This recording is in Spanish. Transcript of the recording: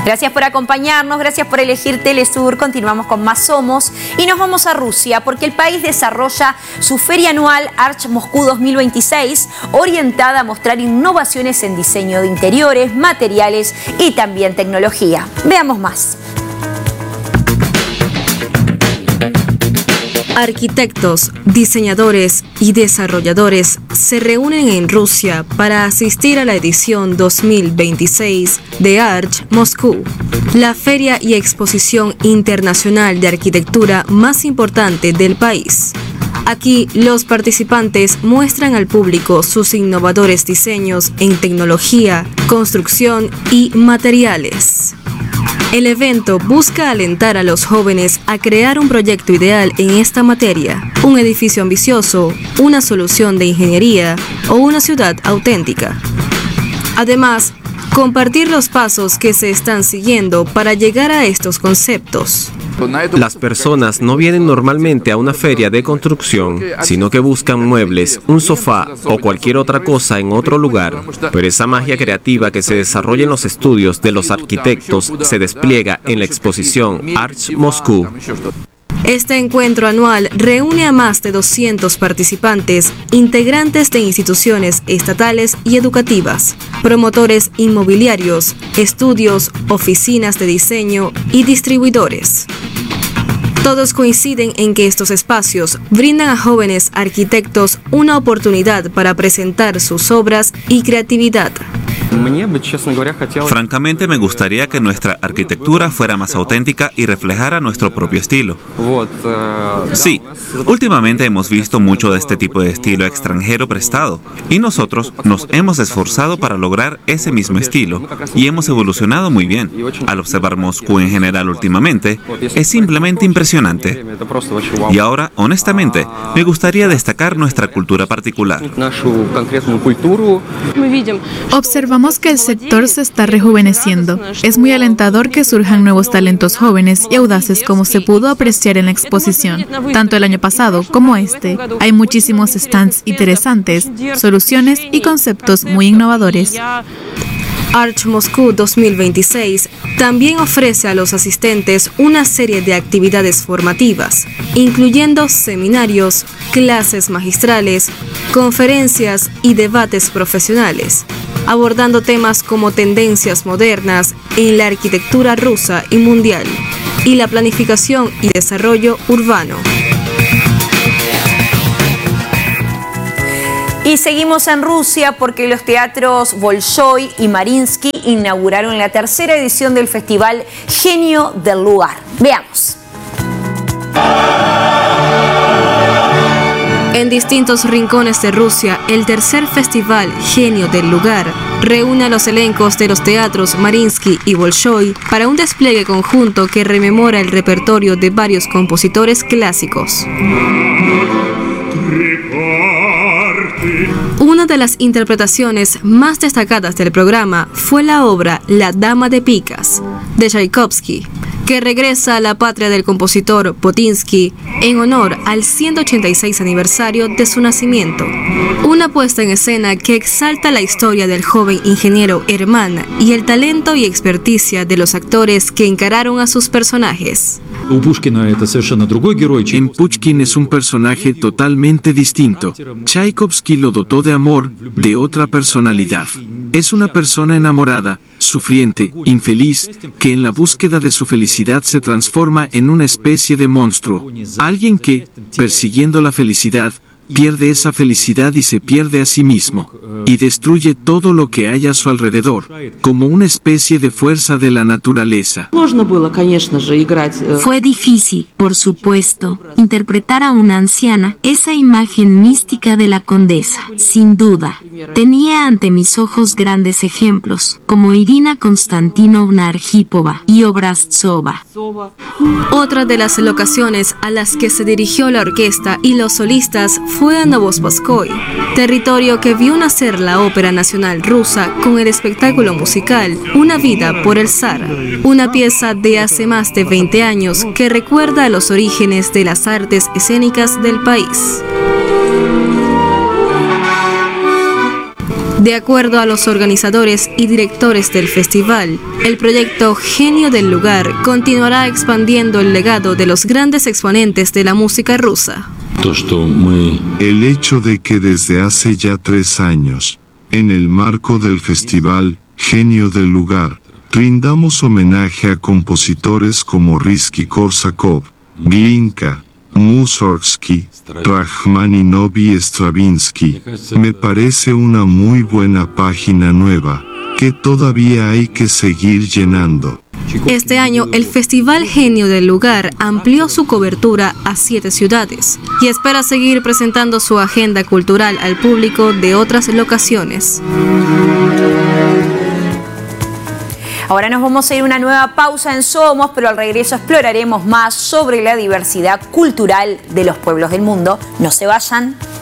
Gracias por acompañarnos, gracias por elegir Telesur. Continuamos con más Somos y nos vamos a Rusia porque el país desarrolla su feria anual Arch Moscú 2026, orientada a mostrar innovaciones en diseño de interiores, materiales y también tecnología. Veamos más. Arquitectos, diseñadores y desarrolladores se reúnen en Rusia para asistir a la edición 2026 de Arch Moscú, la feria y exposición internacional de arquitectura más importante del país. Aquí, los participantes muestran al público sus innovadores diseños en tecnología, construcción y materiales. El evento busca alentar a los jóvenes a crear un proyecto ideal en esta materia, un edificio ambicioso, una solución de ingeniería o una ciudad auténtica. Además, compartir los pasos que se están siguiendo para llegar a estos conceptos. Las personas no vienen normalmente a una feria de construcción, sino que buscan muebles, un sofá o cualquier otra cosa en otro lugar. Pero esa magia creativa que se desarrolla en los estudios de los arquitectos se despliega en la exposición Arch Moscú. Este encuentro anual reúne a más de 200 participantes, integrantes de instituciones estatales y educativas, promotores inmobiliarios, estudios, oficinas de diseño y distribuidores. Todos coinciden en que estos espacios brindan a jóvenes arquitectos una oportunidad para presentar sus obras y creatividad. Francamente, me gustaría que nuestra arquitectura fuera más auténtica y reflejara nuestro propio estilo. Sí, últimamente hemos visto mucho de este tipo de estilo extranjero prestado, y nosotros nos hemos esforzado para lograr ese mismo estilo, y hemos evolucionado muy bien. Al observar Moscú en general últimamente, es simplemente impresionante. Y ahora, honestamente, me gustaría destacar nuestra cultura particular. Observamos que el sector se está rejuveneciendo. Es muy alentador que surjan nuevos talentos jóvenes y audaces como se pudo apreciar en la exposición, tanto el año pasado como este. Hay muchísimos stands interesantes, soluciones y conceptos muy innovadores. Arch Moscú 2026 también ofrece a los asistentes una serie de actividades formativas, incluyendo seminarios, clases magistrales, conferencias y debates profesionales, abordando temas como tendencias modernas en la arquitectura rusa y mundial, y la planificación y desarrollo urbano. Y seguimos en Rusia porque los teatros Bolshoi y Mariinsky inauguraron la tercera edición del festival Genio del Lugar. Veamos. En distintos rincones de Rusia, el tercer festival Genio del Lugar reúne a los elencos de los teatros Mariinsky y Bolshoi para un despliegue conjunto que rememora el repertorio de varios compositores clásicos. Una de las interpretaciones más destacadas del programa fue la obra La Dama de Picas, de Tchaikovsky, que regresa a la patria del compositor Botinsky en honor al 186 aniversario de su nacimiento. Una puesta en escena que exalta la historia del joven ingeniero Hermann y el talento y experticia de los actores que encararon a sus personajes. En Pushkin es un personaje totalmente distinto. Tchaikovsky lo dotó de amor, de otra personalidad. Es una persona enamorada, sufriente, infeliz, que en la búsqueda de su felicidad se transforma en una especie de monstruo. Alguien que, persiguiendo la felicidad, pierde esa felicidad y se pierde a sí mismo, y destruye todo lo que hay a su alrededor, como una especie de fuerza de la naturaleza. Fue difícil, por supuesto, interpretar a una anciana, esa imagen mística de la condesa, sin duda. Tenía ante mis ojos grandes ejemplos, como Irina Konstantinovna Arhipova y Obraztsova. Otra de las locaciones a las que se dirigió la orquesta y los solistas fue a Novospasskoy, territorio que vio nacer la Ópera Nacional Rusa con el espectáculo musical Una vida por el zar, una pieza de hace más de 20 años que recuerda a los orígenes de las artes escénicas del país. De acuerdo a los organizadores y directores del festival, el proyecto Genio del Lugar continuará expandiendo el legado de los grandes exponentes de la música rusa. El hecho de que desde hace ya 3 años, en el marco del festival Genio del Lugar, rindamos homenaje a compositores como Rimski-Korsakov, Glinka, Mussorgsky, Rachmaninoff y Stravinsky, me parece una muy buena página nueva, que todavía hay que seguir llenando. Este año, el Festival Genio del Lugar amplió su cobertura a 7 ciudades y espera seguir presentando su agenda cultural al público de otras locaciones. Ahora nos vamos a ir a una nueva pausa en Somos, pero al regreso exploraremos más sobre la diversidad cultural de los pueblos del mundo. No se vayan.